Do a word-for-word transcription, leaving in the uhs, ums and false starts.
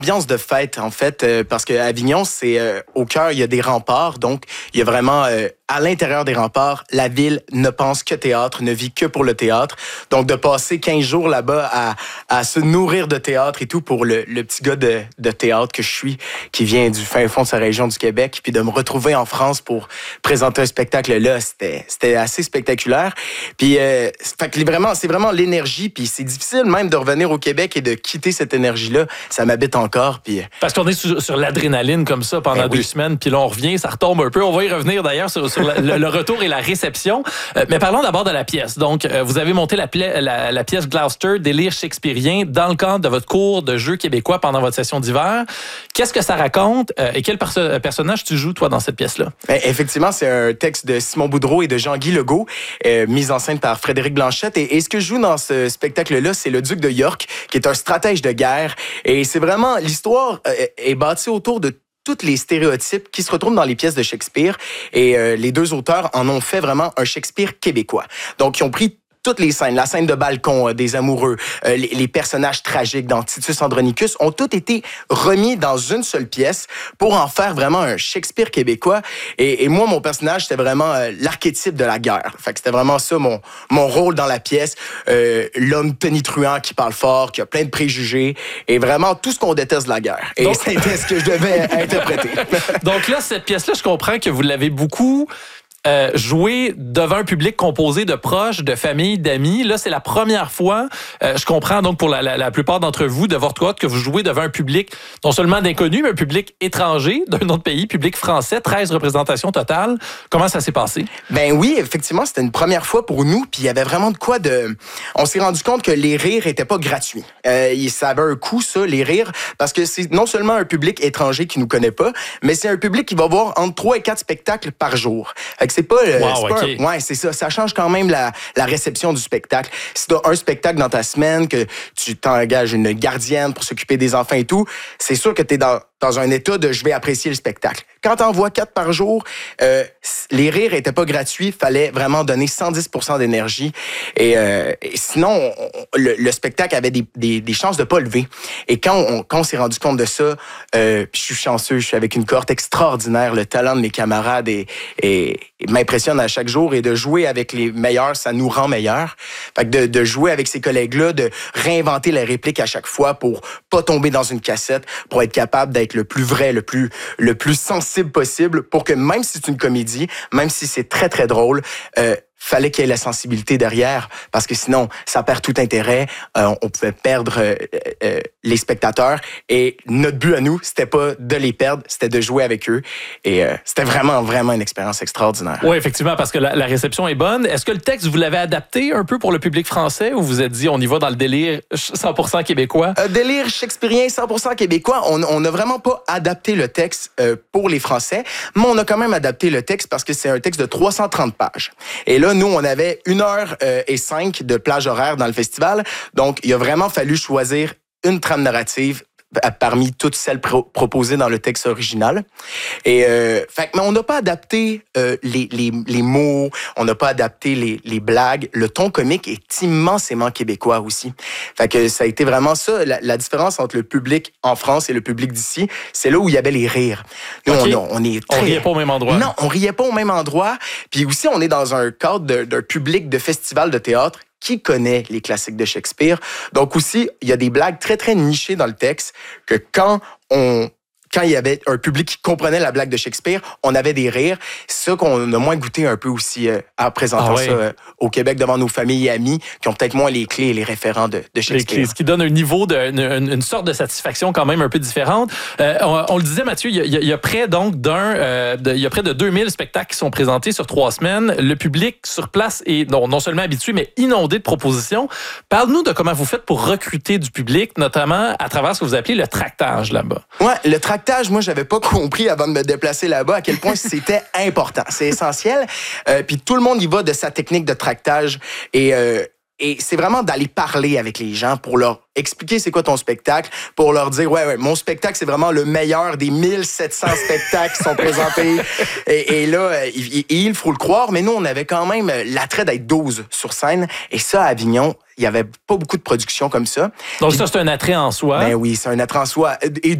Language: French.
ambiance de fête, en fait, euh, parce qu'à Avignon, c'est euh, au cœur, il y a des remparts, donc il y a vraiment, euh, à l'intérieur des remparts, la ville ne pense que théâtre, ne vit que pour le théâtre. Donc, de passer quinze jours là-bas à, à se nourrir de théâtre et tout pour le, le petit gars de, de théâtre que je suis, qui vient du fin fond de sa région du Québec, puis de me retrouver en France pour présenter un spectacle là, c'était, c'était assez spectaculaire. Puis, euh, fait que vraiment, c'est vraiment l'énergie, puis c'est difficile même de revenir au Québec et de quitter cette énergie-là. Ça m'habite encore, puis... Parce qu'on est sur, sur l'adrénaline comme ça pendant ben deux oui. semaines, puis là, on revient, ça retombe un peu. On va y revenir d'ailleurs sur, sur la, le, le retour et la réception. Euh, mais parlons d'abord de la pièce. Donc, euh, vous avez monté la, pla- la, la pièce Gloucester, délire shakespearien, dans le cadre de votre cours de jeux québécois pendant votre session d'hiver. Qu'est-ce que ça raconte euh, et quel perso- personnage tu joues, toi, dans cette pièce-là? Ben, effectivement, c'est un texte de Simon Boudreau et de Jean-Guy Legault, euh, mis en scène par Frédéric Blanchette. Et, et ce que je joue dans ce spectacle-là, c'est le duc de York, qui est un stratège de guerre. Et c'est vraiment... L'histoire euh, est bâtie autour de tous les stéréotypes qui se retrouvent dans les pièces de Shakespeare. Et euh, les deux auteurs en ont fait vraiment un Shakespeare québécois. Donc, ils ont pris toutes les scènes, la scène de balcon euh, des amoureux, euh, les, les personnages tragiques dans Titus Andronicus ont tous été remis dans une seule pièce pour en faire vraiment un Shakespeare québécois. Et, et moi, mon personnage, c'était vraiment euh, l'archétype de la guerre. Fait que c'était vraiment ça, mon, mon rôle dans la pièce. Euh, l'homme tonitruant qui parle fort, qui a plein de préjugés, et vraiment tout ce qu'on déteste de la guerre. Et donc, c'était ce que je devais interpréter. Donc là, cette pièce-là, je comprends que vous l'avez beaucoup... Euh, jouer devant un public composé de proches, de familles, d'amis. Là, c'est la première fois, euh, je comprends donc pour la, la, la plupart d'entre vous, de votre côté, que vous jouez devant un public non seulement d'inconnus, mais un public étranger d'un autre pays, public français, treize représentations totales. Comment ça s'est passé? Ben oui, effectivement, c'était une première fois pour nous, puis il y avait vraiment de quoi de... On s'est rendu compte que les rires étaient pas gratuits. Euh, ça avait un coût, ça, les rires, parce que c'est non seulement un public étranger qui nous connaît pas, mais c'est un public qui va voir entre trois et quatre spectacles par jour. C'est pas, euh, wow, c'est pas okay. un, ouais, c'est ça. Ça change quand même la, la réception du spectacle. Si tu as un spectacle dans ta semaine, que tu t'engages une gardienne pour s'occuper des enfants et tout, c'est sûr que tu es dans, dans un état de je vais apprécier le spectacle. Quand tu en vois quatre par jour, euh, les rires étaient pas gratuits. Fallait vraiment donner cent dix pour cent d'énergie. Et, euh, et sinon, on, le, le spectacle avait des, des, des chances de pas lever. Et quand on, quand on s'est rendu compte de ça, euh, je suis chanceux, je suis avec une cohorte extraordinaire. Le talent de mes camarades est, est, m'impressionne à chaque jour, et de jouer avec les meilleurs, ça nous rend meilleurs. Fait que de, de jouer avec ces collègues-là, de réinventer les répliques à chaque fois pour pas tomber dans une cassette, pour être capable d'être le plus vrai, le plus, le plus sensible possible, pour que même si c'est une comédie, même si c'est très, très drôle, euh, fallait qu'il y ait la sensibilité derrière, parce que sinon, ça perd tout intérêt. Euh, on pouvait perdre euh, euh, les spectateurs. Et notre but à nous, c'était pas de les perdre, c'était de jouer avec eux. Et euh, c'était vraiment, vraiment une expérience extraordinaire. Oui, effectivement, parce que la, la réception est bonne. Est-ce que le texte, vous l'avez adapté un peu pour le public français, ou vous vous êtes dit, on y va dans le délire cent pour cent québécois? Euh, délire shakespearien cent pour cent québécois. On n'a vraiment pas adapté le texte euh, pour les Français, mais on a quand même adapté le texte parce que c'est un texte de trois cent trente pages. Et là, nous, on avait une heure et cinq de plage horaire dans le festival. Donc, il a vraiment fallu choisir une trame narrative parmi toutes celles pro- proposées dans le texte original. Et euh, fait, mais on n'a pas adapté euh, les, les, les mots, on n'a pas adapté les, les blagues. Le ton comique est immensément québécois aussi. Fait que ça a été vraiment ça, la, la différence entre le public en France et le public d'ici, c'est là où il y avait les rires. Nous, okay. on, on est très... On riait pas au même endroit. Non, on riait pas au même endroit. Puis aussi, on est dans un cadre de, d'un public de festival de théâtre qui connaît les classiques de Shakespeare. Donc aussi, il y a des blagues très, très nichées dans le texte que quand on... Quand il y avait un public qui comprenait la blague de Shakespeare, on avait des rires. C'est ça qu'on a moins goûté un peu aussi euh, en présentant ah ouais. ça euh, au Québec devant nos familles et amis qui ont peut-être moins les clés et les référents de, de Shakespeare. Les clés, ce qui donne un niveau, de, une, une sorte de satisfaction quand même un peu différente. Euh, on, on le disait, Mathieu, il y a, il y a près donc d'un, euh, de, il y a près de deux mille spectacles qui sont présentés sur trois semaines. Le public sur place est non, non seulement habitué, mais inondé de propositions. Parle-nous de comment vous faites pour recruter du public, notamment à travers ce que vous appelez le tractage là-bas. Ouais, le tractage. Moi, j'avais pas compris avant de me déplacer là-bas à quel point c'était important. C'est essentiel. Euh, puis tout le monde y va de sa technique de tractage. Et, euh, et c'est vraiment d'aller parler avec les gens pour leur expliquer c'est quoi ton spectacle, pour leur dire, ouais, ouais, mon spectacle, c'est vraiment le meilleur des mille sept cents spectacles qui sont présentés. Et, et là, il, il faut le croire, mais nous, on avait quand même l'attrait d'être douze sur scène. Et ça, à Avignon, il n'y avait pas beaucoup de productions comme ça. Donc ça, c'est un attrait en soi. Ben oui, c'est un attrait en soi. Et